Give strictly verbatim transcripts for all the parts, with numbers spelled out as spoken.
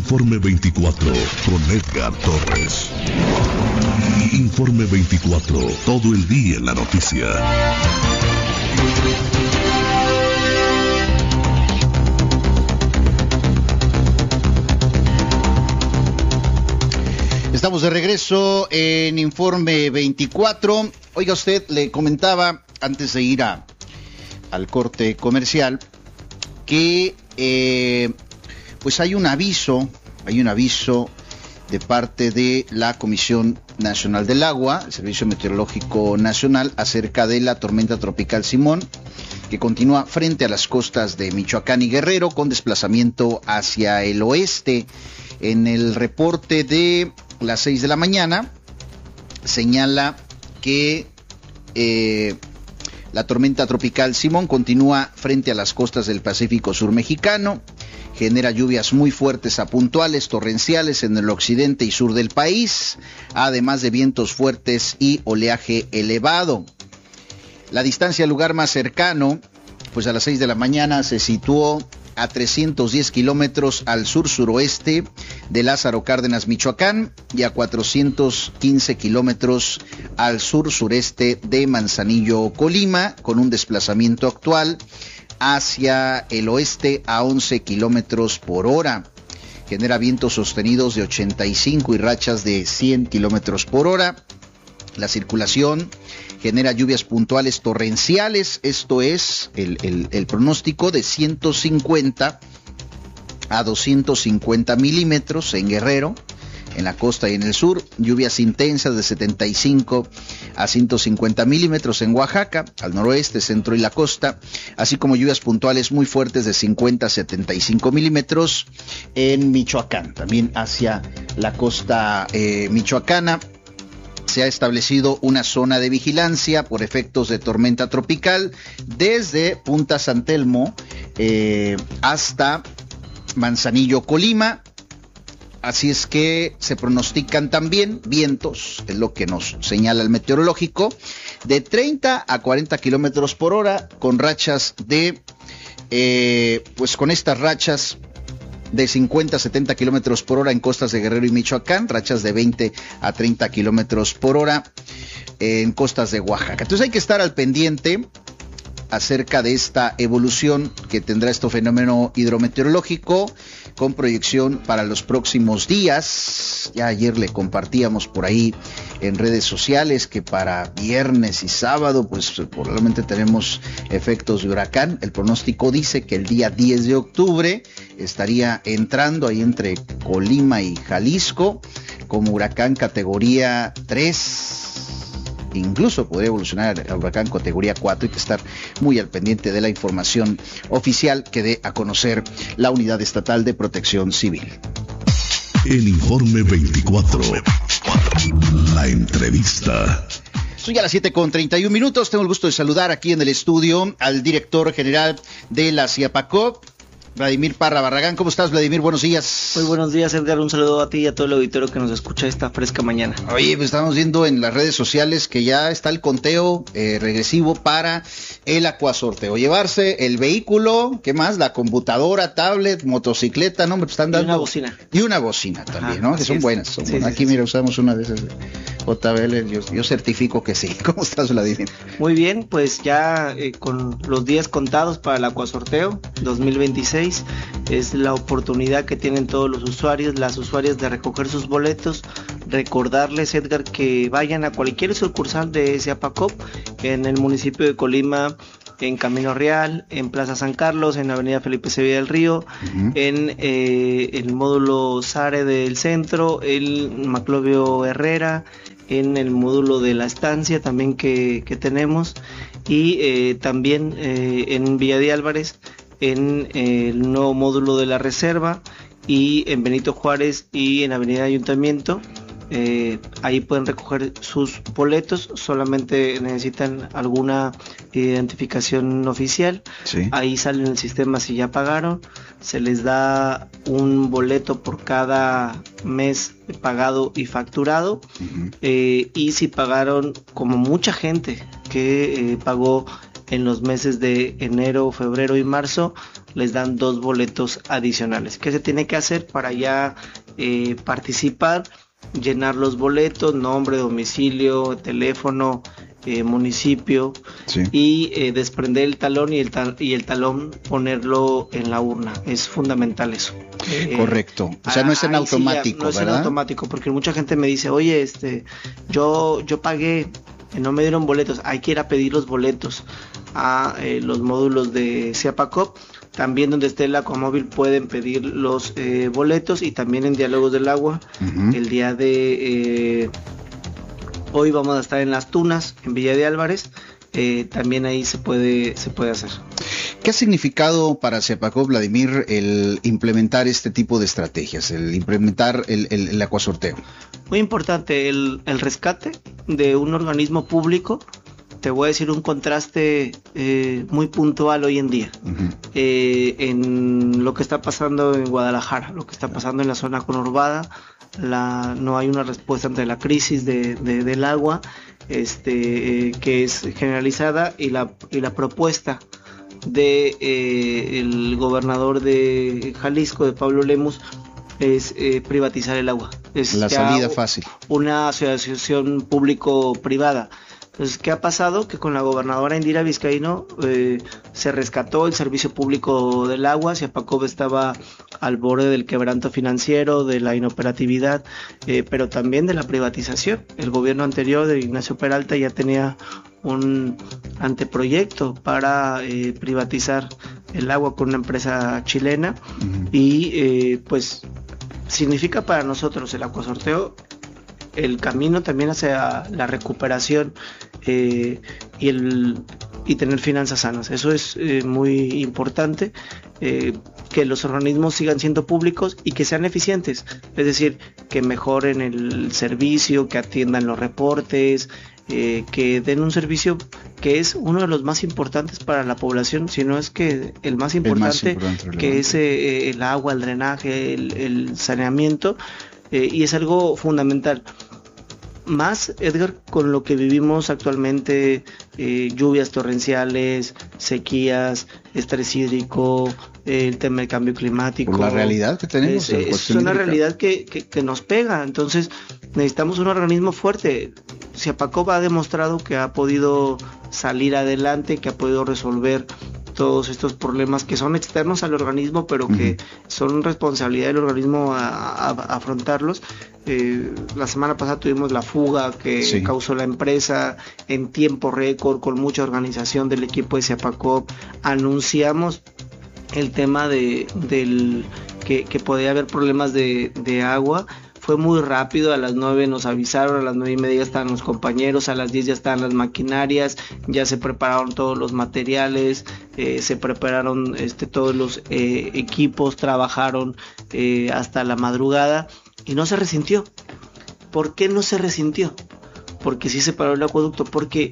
Informe veinticuatro con Edgar Torres. Informe veinticuatro, todo el día en la noticia. Estamos de regreso en Informe veinticuatro. Oiga, usted, le comentaba antes de ir a, al corte comercial que eh, pues hay un aviso, hay un aviso de parte de la Comisión Nacional del Agua, el Servicio Meteorológico Nacional, acerca de la tormenta tropical Simón, que continúa frente a las costas de Michoacán y Guerrero con desplazamiento hacia el oeste. En el reporte de las seis de la mañana señala que eh, la tormenta tropical Simón continúa frente a las costas del Pacífico Sur mexicano, genera lluvias muy fuertes a puntuales, torrenciales en el occidente y sur del país, además de vientos fuertes y oleaje elevado. La distancia al lugar más cercano, pues a las seis de la mañana se situó a trescientos diez kilómetros al sur-suroeste de Lázaro Cárdenas, Michoacán, y a cuatrocientos quince kilómetros al sur-sureste de Manzanillo, Colima, con un desplazamiento actual hacia el oeste a once kilómetros por hora. Genera vientos sostenidos de ochenta y cinco y rachas de cien kilómetros por hora. La circulación genera lluvias puntuales torrenciales, esto es el, el, el pronóstico de ciento cincuenta a doscientos cincuenta milímetros en Guerrero, en la costa y en el sur, lluvias intensas de setenta y cinco a ciento cincuenta milímetros en Oaxaca, al noroeste, centro y la costa, así como lluvias puntuales muy fuertes de cincuenta a setenta y cinco milímetros en Michoacán, también hacia la costa eh, michoacana. Se ha establecido una zona de vigilancia por efectos de tormenta tropical desde Punta San Telmo eh, hasta Manzanillo, Colima. Así es que se pronostican también vientos, es lo que nos señala el meteorológico, de treinta a cuarenta kilómetros por hora, con rachas de, eh, pues con estas rachas de cincuenta a setenta kilómetros por hora en costas de Guerrero y Michoacán, rachas de veinte a treinta kilómetros por hora en costas de Oaxaca. Entonces hay que estar al pendiente acerca de esta evolución que tendrá este fenómeno hidrometeorológico con proyección para los próximos días. Ya ayer le compartíamos por ahí en redes sociales que para viernes y sábado pues probablemente tenemos efectos de huracán. El pronóstico dice que el día diez de octubre estaría entrando ahí entre Colima y Jalisco como huracán categoría tres. Incluso podría evolucionar a huracán categoría cuatro. Hay que estar muy al pendiente de la información oficial que dé a conocer la Unidad Estatal de Protección Civil. El Informe veinticuatro, la entrevista. Son ya las siete con treinta y un minutos. Tengo el gusto de saludar aquí en el estudio al director general de la CIAPACOP, Vladimir Parra Barragán. ¿Cómo estás, Vladimir? Buenos días. Muy buenos días, Edgar. Un saludo a ti y a todo el auditorio que nos escucha esta fresca mañana. Oye, pues estamos viendo en las redes sociales que ya está el conteo eh, regresivo para el acuasorteo. Llevarse el vehículo, ¿qué más? La computadora, tablet, motocicleta, ¿no? Me están dando. Y una bocina. Y una bocina también, Ajá, ¿no? Que son es. buenas. Son sí, buenas. sí, Aquí, sí, mira, sí. usamos una de esas de J B L. Yo, yo certifico que sí. ¿Cómo estás, Vladimir? Muy bien, pues ya eh, con los días contados para el acuasorteo dos mil veintiséis. Es la oportunidad que tienen todos los usuarios, las usuarias, de recoger sus boletos. Recordarles, Edgar, que vayan a cualquier sucursal de CIAPACOP en el municipio de Colima, en Camino Real, en Plaza San Carlos, en Avenida Felipe Sevilla del Río, uh-huh. en eh, el módulo Sare del centro, el Maclovio Herrera, en el módulo de la estancia también que, que tenemos, y eh, también eh, en Villa de Álvarez, en eh, el nuevo módulo de la reserva, y en Benito Juárez y en Avenida Ayuntamiento. Eh, ahí pueden recoger sus boletos, solamente necesitan alguna identificación oficial. Sí. Ahí sale en el sistema si ya pagaron, se les da un boleto por cada mes pagado y facturado. Uh-huh. eh, y si pagaron, como mucha gente que eh, pagó en los meses de enero, febrero y marzo, les dan dos boletos adicionales. ¿Qué se tiene que hacer para ya eh, participar? Llenar los boletos, nombre, domicilio, teléfono, eh, municipio, sí. y eh, desprender el talón y el, tal, y el talón ponerlo en la urna. Es fundamental eso. Correcto. O sea, no es en automático, sí ya, no es ¿verdad? en automático, porque mucha gente me dice, oye, este, yo, yo pagué, no me dieron boletos. Hay que ir a pedir los boletos a eh, los módulos de Ciapacop. También donde esté el Aquamóvil pueden pedir los eh, boletos, y también en Diálogos del Agua. Uh-huh. El día de eh, hoy vamos a estar en Las Tunas, en Villa de Álvarez. Eh, también ahí se puede, se puede hacer. ¿Qué ha significado para Ciapacop, Vladimir, el implementar este tipo de estrategias, el implementar el, el, el acuasorteo? Muy importante, el, el rescate de un organismo público. Te voy a decir un contraste eh, muy puntual hoy en día. Uh-huh. eh, en lo que está pasando en Guadalajara, lo que está pasando en la zona conurbada. La, no hay una respuesta ante la crisis de, de, del agua, este, eh, que es generalizada, y la, y la propuesta de eh, el gobernador de Jalisco, de Pablo Lemus, es eh, privatizar el agua. Es la salida fácil. Una asociación público-privada. Entonces, ¿qué ha pasado? Que con la gobernadora Indira Vizcaíno eh, se rescató el servicio público del agua. Ciapacop estaba al borde del quebranto financiero, de la inoperatividad, eh, pero también de la privatización. El gobierno anterior de Ignacio Peralta ya tenía un anteproyecto para eh, privatizar el agua con una empresa chilena. Uh-huh. Y eh, pues significa para nosotros el acuasorteo el camino también hacia la recuperación eh, y el y tener finanzas sanas. Eso es eh, muy importante, eh, que los organismos sigan siendo públicos y que sean eficientes, es decir, que mejoren el servicio, que atiendan los reportes, eh, que den un servicio que es uno de los más importantes para la población, si no es que el más importante, el más importante que es eh, el agua, el drenaje, el, el saneamiento. Eh, y es algo fundamental. Más, Edgar, con lo que vivimos actualmente, eh, lluvias torrenciales, sequías, estrés hídrico, eh, el tema del cambio climático. Por la realidad que tenemos. Es, es una realidad que, que, que nos pega. Entonces necesitamos un organismo fuerte. Ciapacop ha demostrado que ha podido salir adelante, que ha podido resolver todos estos problemas que son externos al organismo, pero que uh-huh. son responsabilidad del organismo a, a, a afrontarlos. Eh, la semana pasada tuvimos la fuga que sí. causó la empresa en tiempo récord, con mucha organización del equipo de Ciapacop. Anunciamos el tema de del que, que podía haber problemas de, de agua. Fue muy rápido, a las nueve nos avisaron, a las nueve y media ya estaban los compañeros, a las diez ya estaban las maquinarias, ya se prepararon todos los materiales, eh, se prepararon este, todos los eh, equipos, trabajaron eh, hasta la madrugada y no se resintió. ¿Por qué no se resintió? Porque sí se paró el acueducto, porque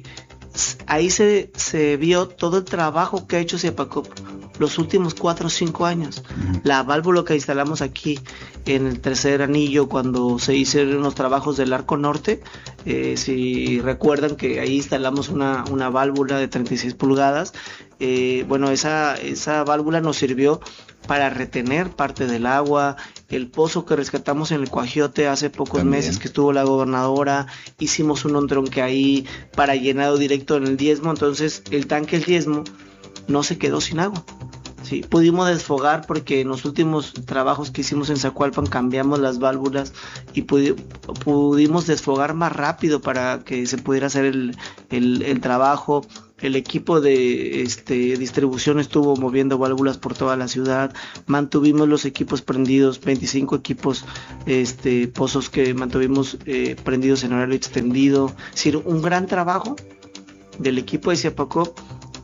ahí se, se vio todo el trabajo que ha hecho Ciapacop los últimos cuatro o cinco años. Uh-huh. La válvula que instalamos aquí en el tercer anillo cuando se hicieron los trabajos del Arco Norte, eh, si recuerdan que ahí instalamos una, una válvula de treinta y seis pulgadas, eh, bueno, esa, esa válvula nos sirvió para retener parte del agua. El pozo que rescatamos en el Cuajiote hace pocos También. meses que estuvo la gobernadora, hicimos un entronque ahí para llenado directo en el diezmo. Entonces el tanque El Diezmo no se quedó sin agua. Sí, pudimos desfogar porque en los últimos trabajos que hicimos en Zacualpan cambiamos las válvulas y pudi- pudimos desfogar más rápido para que se pudiera hacer el, el, el trabajo. El equipo de este, distribución estuvo moviendo válvulas por toda la ciudad. Mantuvimos los equipos prendidos, veinticinco equipos, este, pozos que mantuvimos eh, prendidos en horario extendido. Es decir, un gran trabajo del equipo de Ciapacop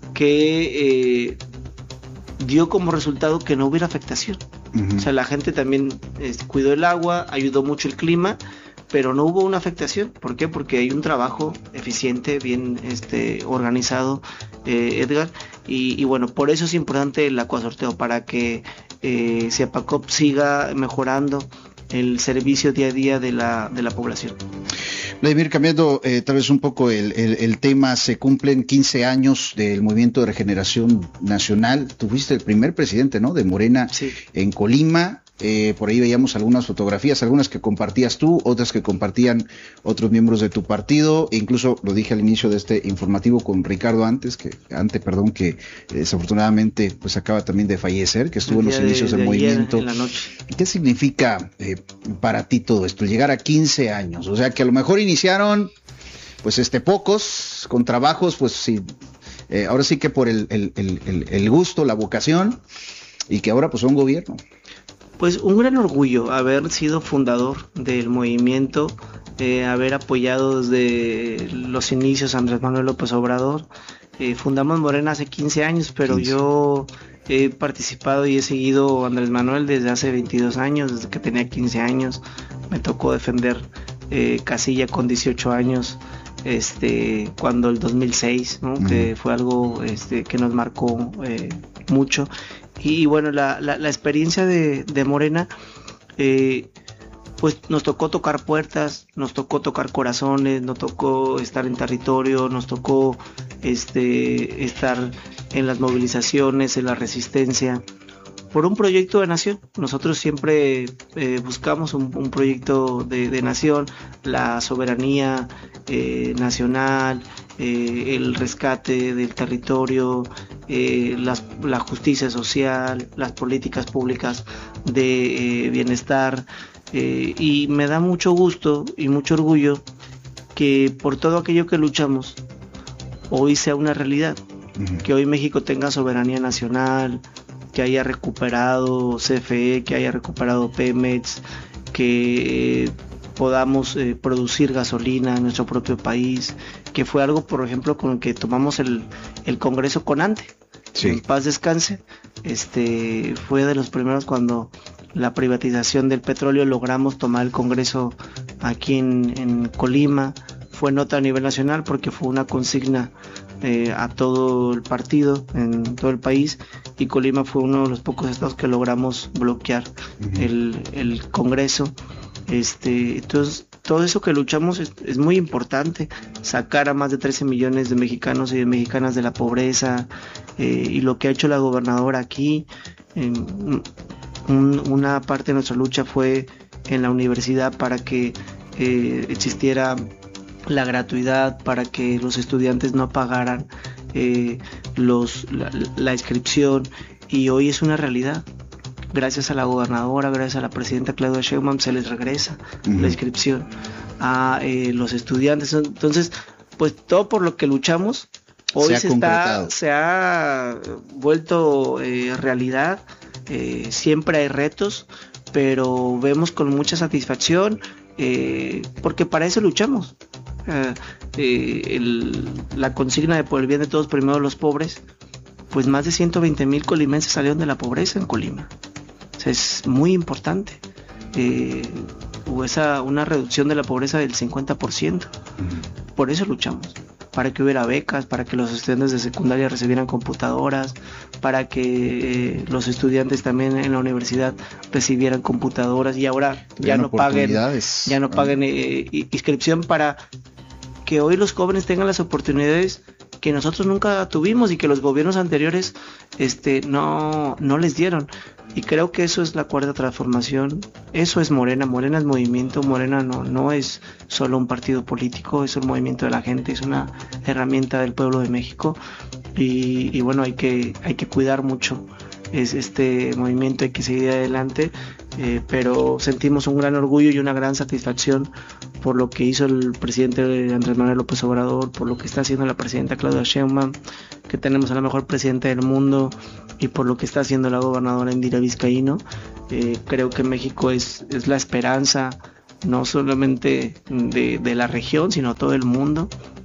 que eh, dio como resultado que no hubiera afectación. Uh-huh. O sea, la gente también eh, cuidó el agua, ayudó mucho el clima, pero no hubo una afectación. ¿Por qué? Porque hay un trabajo eficiente, bien este, organizado, eh, Edgar, y, y bueno, por eso es importante el acuasorteo, para que eh, Ciapacop siga mejorando el servicio día a día de la, de la población. Vladimir, cambiando eh, tal vez un poco el, el, el tema, se cumplen quince años del Movimiento de Regeneración Nacional. Tú fuiste el primer presidente, ¿no?, de Morena, sí, en Colima. Eh, por ahí veíamos algunas fotografías, algunas que compartías tú, otras que compartían otros miembros de tu partido, e incluso lo dije al inicio de este informativo con Ricardo antes, que antes, perdón, que desafortunadamente pues acaba también de fallecer, que estuvo en los inicios de, del de movimiento. En la noche. ¿Qué significa eh, para ti todo esto, llegar a quince años? O sea, que a lo mejor iniciaron pues este pocos, con trabajos, pues sí, eh, ahora sí que por el, el, el, el gusto, la vocación, y que ahora pues son gobierno. Pues un gran orgullo haber sido fundador del movimiento, eh, haber apoyado desde los inicios a Andrés Manuel López Obrador. Eh, fundamos Morena hace quince años, pero quince. Yo he participado y he seguido a Andrés Manuel desde hace veintidós años, desde que tenía quince años. Me tocó defender eh, Casilla con dieciocho años, este, cuando el dos mil seis, ¿no? Uh-huh. Que fue algo este, que nos marcó eh, mucho. Y bueno, la, la, la experiencia de, de Morena, eh, pues nos tocó tocar puertas, nos tocó tocar corazones, nos tocó estar en territorio, nos tocó este, estar en las movilizaciones, en la resistencia, por un proyecto de nación. Nosotros siempre eh, buscamos un, un proyecto de, de nación, la soberanía eh, nacional, eh, el rescate del territorio, eh, las, la justicia social, las políticas públicas de eh, bienestar, eh, y me da mucho gusto y mucho orgullo que por todo aquello que luchamos hoy sea una realidad, uh-huh. Que hoy México tenga soberanía nacional, que haya recuperado C F E, que haya recuperado Pemex, que eh, podamos eh, producir gasolina en nuestro propio país, que fue algo, por ejemplo, con el que tomamos el, el Congreso con ANTE, sí. En paz descanse. Este fue de los primeros cuando la privatización del petróleo logramos tomar el Congreso aquí en, en Colima. Fue nota a nivel nacional porque fue una consigna eh, a todo el partido, en todo el país, y Colima fue uno de los pocos estados que logramos bloquear uh-huh. el, el Congreso. Este, entonces, todo eso que luchamos es, es muy importante, sacar a más de trece millones de mexicanos y de mexicanas de la pobreza, eh, y lo que ha hecho la gobernadora aquí. Eh, un, una parte de nuestra lucha fue en la universidad para que eh, existiera la gratuidad, para que los estudiantes no pagaran eh, los, la, la inscripción, y hoy es una realidad. Gracias a la gobernadora, gracias a la presidenta Claudia Sheinbaum, se les regresa uh-huh. la inscripción a eh, los estudiantes. Entonces, pues todo por lo que luchamos hoy se, se está se ha vuelto eh, realidad. Eh, siempre hay retos, pero vemos con mucha satisfacción, eh, porque para eso luchamos. Eh, eh, el, la consigna de por el bien de todos, primero los pobres, pues más de ciento veinte mil colimenses salieron de la pobreza en Colima. O sea, es muy importante. Eh, hubo esa, una reducción de la pobreza del cincuenta por ciento. Uh-huh. Por eso luchamos, para que hubiera becas, para que los estudiantes de secundaria recibieran computadoras, para que eh, los estudiantes también en la universidad recibieran computadoras, y ahora ya no paguen ya no paguen eh, inscripción, para que hoy los jóvenes tengan las oportunidades que nosotros nunca tuvimos y que los gobiernos anteriores este no no les dieron. Y creo que eso es la cuarta transformación, eso es Morena. Morena es movimiento, Morena no, no es solo un partido político, es un movimiento de la gente, es una herramienta del pueblo de México, y, y bueno, hay que, hay que cuidar mucho es este movimiento, hay que seguir adelante, eh, pero sentimos un gran orgullo y una gran satisfacción por lo que hizo el presidente Andrés Manuel López Obrador, por lo que está haciendo la presidenta Claudia Sheinbaum, que tenemos a la mejor presidenta del mundo, y por lo que está haciendo la gobernadora Indira Vizcaíno. Eh, creo que México es, es la esperanza, no solamente de, de la región, sino todo el mundo.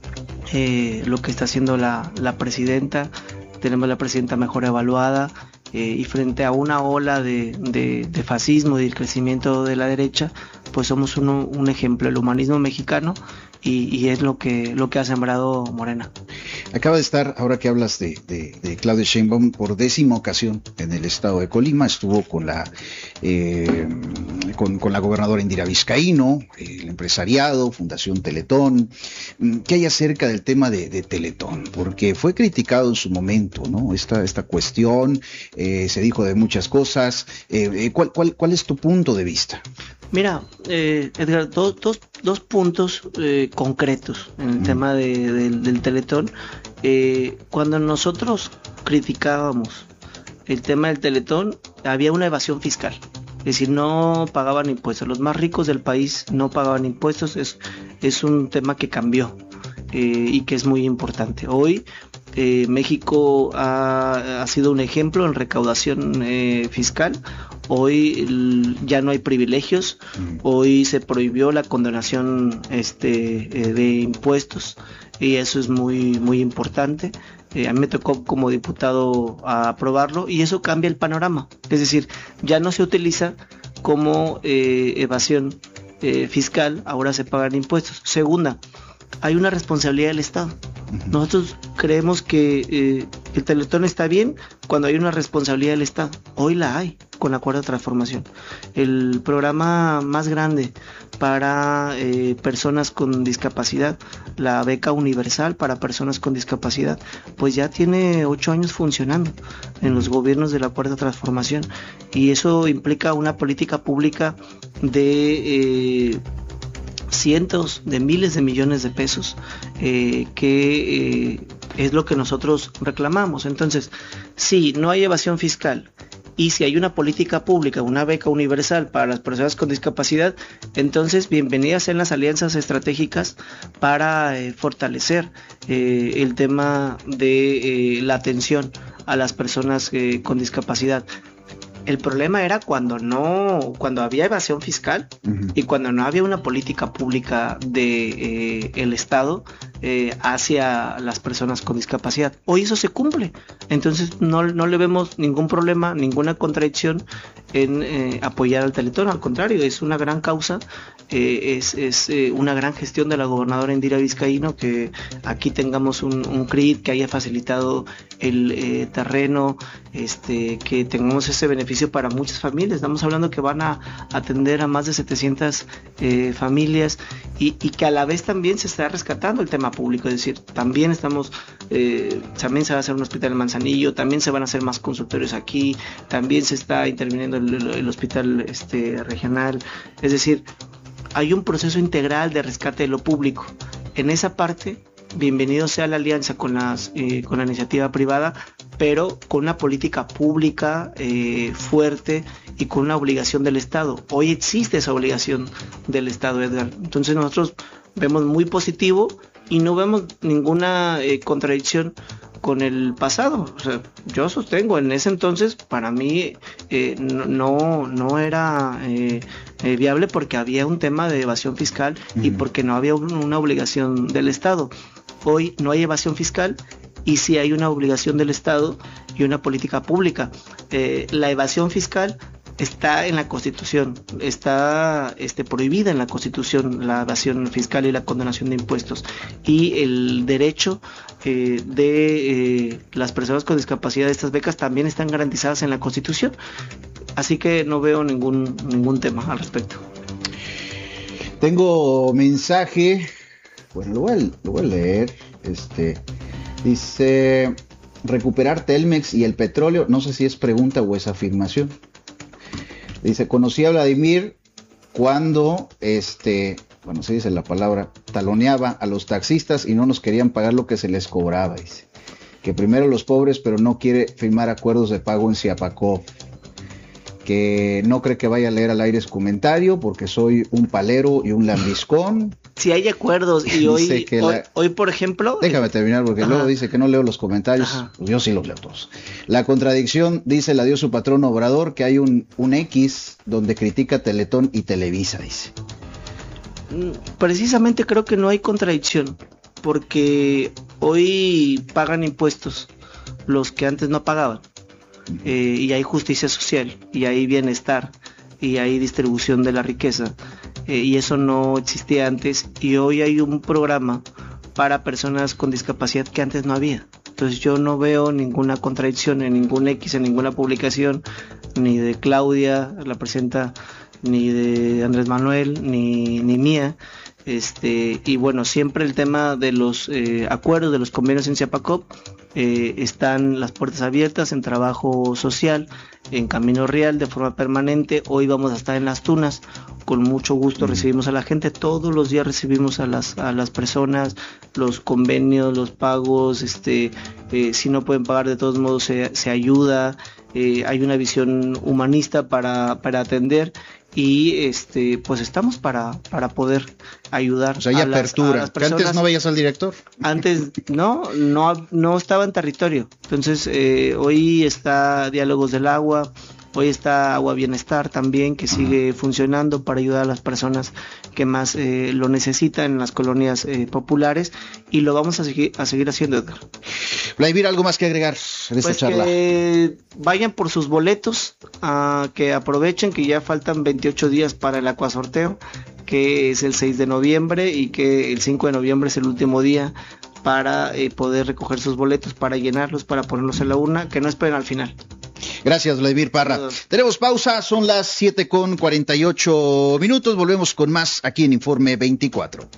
Eh, lo que está haciendo la, la presidenta, tenemos la presidenta mejor evaluada, eh, y frente a una ola de, de, de fascismo y del crecimiento de la derecha, pues somos uno, un ejemplo, el humanismo mexicano, y, y es lo que, lo que ha sembrado Morena. Acaba de estar, ahora que hablas de, de, de Claudia Sheinbaum, por décima ocasión en el estado de Colima, estuvo con la eh, con, con la gobernadora Indira Vizcaíno, el empresariado, Fundación Teletón. ¿Qué hay acerca del tema de, de Teletón? Porque fue criticado en su momento, ¿no? Esta, esta cuestión, eh, se dijo de muchas cosas. Eh, ¿cuál, cuál, ¿Cuál es tu punto de vista? Mira, eh, Edgar, dos, dos, dos puntos eh, concretos en el mm. tema de, de, del Teletón. Eh, cuando nosotros criticábamos el tema del Teletón, había una evasión fiscal. Es decir, no pagaban impuestos. Los más ricos del país no pagaban impuestos. Es, es un tema que cambió eh, y que es muy importante. Hoy eh, México ha, ha sido un ejemplo en recaudación eh, fiscal. Hoy el, ya no hay privilegios. Hoy se prohibió la condonación este, eh, de impuestos y eso es muy, muy importante. Eh, a mí me tocó como diputado a aprobarlo y eso cambia el panorama. Es decir, ya no se utiliza como eh, evasión eh, fiscal, ahora se pagan impuestos. Segunda, hay una responsabilidad del Estado. Nosotros creemos que eh, el Teletón está bien cuando hay una responsabilidad del Estado. Hoy la hay con la Cuarta Transformación. El programa más grande para eh, personas con discapacidad, la beca universal para personas con discapacidad, pues ya tiene ocho años funcionando en los gobiernos de la Cuarta Transformación y eso implica una política pública de eh, cientos de miles de millones de pesos eh, que eh, es lo que nosotros reclamamos. Entonces, si no hay evasión fiscal y si hay una política pública, una beca universal para las personas con discapacidad, entonces bienvenidas sean las alianzas estratégicas para eh, fortalecer eh, el tema de eh, la atención a las personas eh, con discapacidad. El problema era cuando no, cuando había evasión fiscal uh-huh. y cuando no había una política pública de eh, el Estado eh, hacia las personas con discapacidad. Hoy eso se cumple, entonces no, no le vemos ningún problema, ninguna contradicción en eh, apoyar al Teletón. Al contrario, es una gran causa, eh, es, es eh, una gran gestión de la gobernadora Indira Vizcaíno que aquí tengamos un, un C R I D que haya facilitado el eh, terreno, este, que tengamos ese beneficio para muchas familias. Estamos hablando que van a atender a más de setecientas eh, familias y, y que a la vez también se está rescatando el tema público, es decir, también estamos eh, también se va a hacer un hospital en Manzanillo, también se van a hacer más consultorios aquí, también se está interviniendo el, el, el hospital este, regional, es decir, hay un proceso integral de rescate de lo público. En esa parte, bienvenido sea la alianza con, las, eh, con la iniciativa privada, pero con una política pública eh, fuerte y con una obligación del Estado. Hoy existe esa obligación del Estado, Edgar. Entonces nosotros vemos muy positivo y no vemos ninguna eh, contradicción con el pasado. O sea, yo sostengo, en ese entonces para mí eh, no, no era eh, eh, viable porque había un tema de evasión fiscal uh-huh. y porque no había un, una obligación del Estado. Hoy no hay evasión fiscal y sí hay una obligación del Estado y una política pública. Eh, la evasión fiscal está en la Constitución, está este, prohibida en la Constitución la evasión fiscal y la condonación de impuestos, y el derecho eh, de eh, las personas con discapacidad de estas becas también están garantizadas en la Constitución, así que no veo ningún, ningún tema al respecto. Tengo mensaje, bueno, lo voy a, lo voy a leer, este, dice, recuperar Telmex y el petróleo, no sé si es pregunta o es afirmación. Dice, conocí a Vladimir cuando, este, bueno, se dice la palabra, taloneaba a los taxistas y no nos querían pagar lo que se les cobraba, dice. Que primero los pobres, pero no quiere firmar acuerdos de pago en Ciapacó. Que no cree que vaya a leer al aire su comentario porque soy un palero y un lambiscón. Si hay acuerdos y hoy, hoy, la... hoy, por ejemplo... Déjame terminar porque Ajá. luego dice que no leo los comentarios. Pues yo sí los leo todos. La contradicción, dice, la dio su patrón Obrador, que hay un, un X donde critica Teletón y Televisa, dice. Precisamente creo que no hay contradicción porque hoy pagan impuestos los que antes no pagaban. Eh, y hay justicia social y hay bienestar y hay distribución de la riqueza eh, y eso no existía antes y hoy hay un programa para personas con discapacidad que antes no había. Entonces yo no veo ninguna contradicción en ningún X, en ninguna publicación, ni de Claudia, la presidenta ni de Andrés Manuel, ni, ni mía. Este, y bueno, siempre el tema de los eh, acuerdos, de los convenios en Chiapacop, eh, están las puertas abiertas en trabajo social, en Camino Real de forma permanente. Hoy vamos a estar en Las Tunas, con mucho gusto recibimos a la gente, todos los días recibimos a las, a las personas, los convenios, los pagos, este, eh, si no pueden pagar de todos modos se, se ayuda, eh, hay una visión humanista para, para atender. Y este pues estamos para para poder ayudar. O sea, hay a apertura. Las, a las personas. ¿Antes no veías al director? Antes no, no, no estaba en territorio. Entonces eh, hoy está Diálogos del Agua, hoy está Agua Bienestar también, que sigue funcionando para ayudar a las personas que más eh, lo necesitan en las colonias eh, populares, y lo vamos a seguir a seguir haciendo, Edgar. Vladimir, ¿algo más que agregar en esta pues charla? Que vayan por sus boletos, uh, que aprovechen que ya faltan veintiocho días para el acuasorteo, que es el seis de noviembre, y que el cinco de noviembre es el último día para eh, poder recoger sus boletos, para llenarlos, para ponerlos en la urna, que no esperen al final. Gracias, Vladimir Parra. Tenemos pausa, son las siete con cuarenta y ocho minutos, volvemos con más aquí en Informe veinticuatro.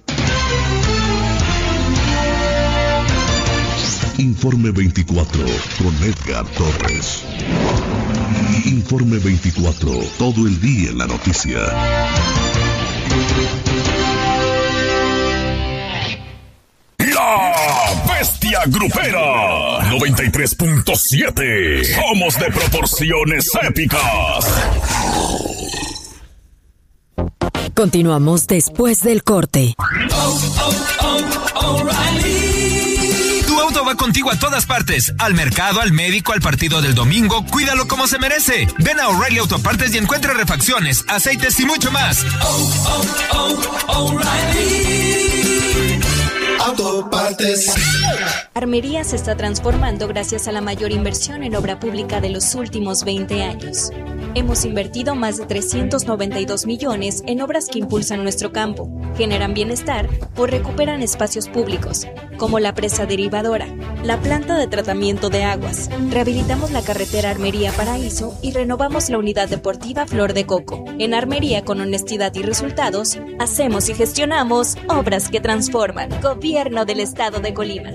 Informe veinticuatro con Edgar Torres. Informe veinticuatro, todo el día en la noticia. La Bestia Grupera noventa y tres punto siete. Somos de proporciones épicas. Continuamos después del corte. Oh, oh, oh, O'Reilly. Tu auto va contigo a todas partes. Al mercado, al médico, al partido del domingo. Cuídalo como se merece. Ven a O'Reilly Autopartes y encuentra refacciones, aceites y mucho más. Oh, oh, oh, O'Reilly Autopartes. Armería se está transformando gracias a la mayor inversión en obra pública de los últimos veinte años. Hemos invertido más de trescientos noventa y dos millones en obras que impulsan nuestro campo, generan bienestar o recuperan espacios públicos, como la presa derivadora, la planta de tratamiento de aguas. Rehabilitamos la carretera Armería Paraíso y renovamos la unidad deportiva Flor de Coco. En Armería, con honestidad y resultados, hacemos y gestionamos obras que transforman. Gobierno del Estado de Colima.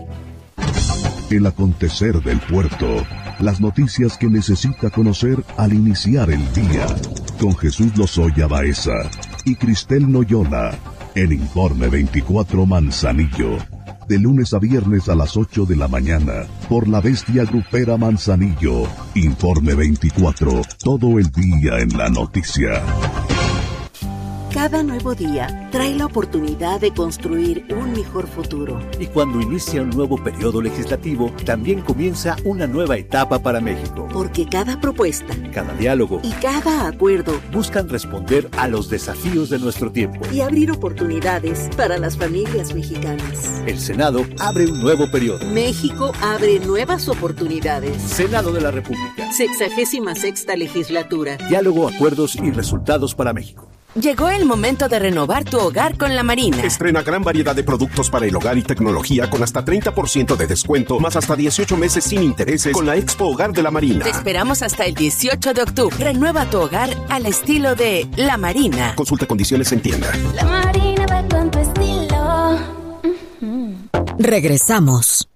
El acontecer del puerto. Las noticias que necesita conocer al iniciar el día. Con Jesús Lozoya Baeza y Cristel Noyola. En Informe veinticuatro Manzanillo. De lunes a viernes a las ocho de la mañana. Por la Bestia Grupera Manzanillo. Informe veinticuatro. Todo el día en la noticia. Cada nuevo día trae la oportunidad de construir un mejor futuro. Y cuando inicia un nuevo periodo legislativo, también comienza una nueva etapa para México. Porque cada propuesta, cada diálogo y cada acuerdo buscan responder a los desafíos de nuestro tiempo y abrir oportunidades para las familias mexicanas. El Senado abre un nuevo periodo. México abre nuevas oportunidades. Senado de la República. Sexagésima sexta legislatura. Diálogo, acuerdos y resultados para México. Llegó el momento de renovar tu hogar con La Marina. Estrena gran variedad de productos para el hogar y tecnología con hasta treinta por ciento de descuento, más hasta dieciocho meses sin intereses con la Expo Hogar de La Marina. Te esperamos hasta el dieciocho de octubre. Renueva tu hogar al estilo de La Marina. Consulta condiciones en tienda. La Marina va con tu estilo. Uh-huh. Regresamos.